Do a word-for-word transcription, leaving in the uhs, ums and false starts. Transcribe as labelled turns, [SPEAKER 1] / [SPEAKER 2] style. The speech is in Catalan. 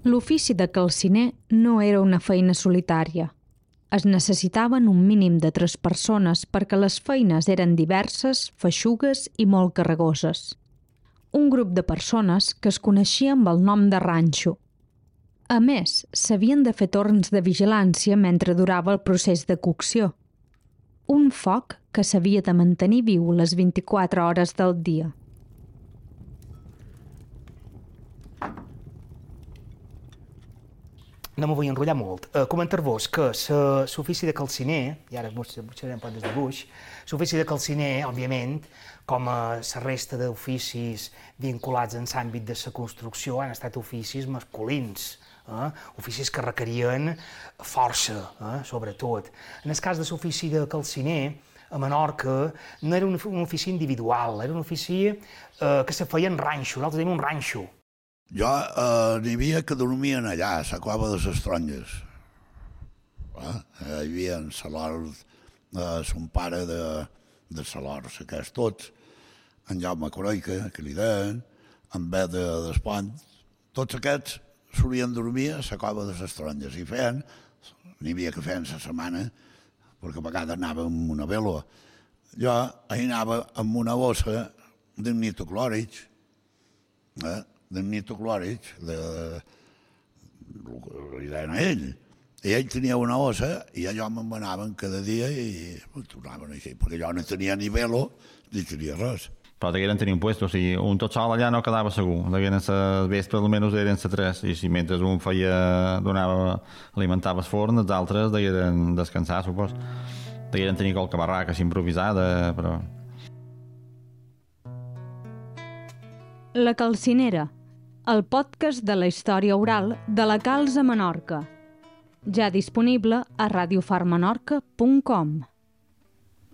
[SPEAKER 1] L'ofici de calciner no era una feina solitària. Es necessitaven un mínim de tres persones perquè les feines eren diverses, feixugues i molt carregoses. Un grup de persones que es coneixia amb el nom de ranxo. A més, s'havien de fer torns de vigilància mentre durava el procés de cocció. Un foc que s'havia de mantenir viu les vint-i-quatre hores del dia.
[SPEAKER 2] No m'ho vull enrotllar molt. Uh, Comentar-vos que l'ofici de calciner, i ara mostrarem pot des de buix, l'ofici de calciner, òbviament, com a la resta d'oficis vinculats en l'àmbit de la construcció, han estat oficis masculins, eh? oficis que requerien força, eh? sobretot. En el cas de l'ofici de calciner, a Menorca, no era un, un ofici individual, era un ofici eh, que se feia en ranxo, nosaltres dèiem un ranxo.
[SPEAKER 3] Jo eh, n'hi havia que dormien allà, a la cova de les Taronges. Eh? Hi havia en Salor, eh, son pare de, de Salor, aquests tots, en Jaume Coroica, que li deien, en vez de d'Espont, tots aquests solien dormir a la cova de les Taronges i feien, n'hi havia que feien la setmana, perquè a vegades anava amb una vela. Jo hi anava amb una bossa d'amnitoclòric, eh? d'amnitoclòric, de... li deien a ell. I ell tenia una bossa i allò me'n anaven cada dia i tornaven així, perquè jo no tenia ni velo ni tenia res.
[SPEAKER 4] Però degueren tenir un puesto, o sigui, un tot sol allà no quedava segur. Degueren ser vespre, almenys eren ser tres, i si mentre un feia, donava, alimentava el forn, els altres degueren descansar, supos. Degueren tenir qualque barraca així improvisada, però...
[SPEAKER 1] La Calcinera, el podcast de la història oral de la Calç a Menorca. Ja disponible a radiofarmenorca punt com.